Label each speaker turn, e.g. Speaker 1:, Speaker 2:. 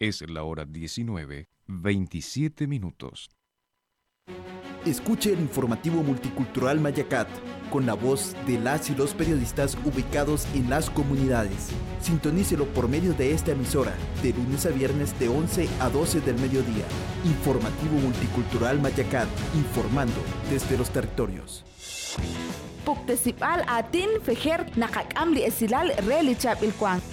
Speaker 1: Es la hora 19:27.
Speaker 2: Escuche el informativo multicultural Mayacat, con la voz de las y los periodistas ubicados en las comunidades. Sintonícelo por medio de esta emisora, de lunes a viernes de 11 a 12 del mediodía. Informativo multicultural Mayacat, informando desde los territorios.
Speaker 3: Puktesipal atin fejer nakakam li esilal relichap ilkwang.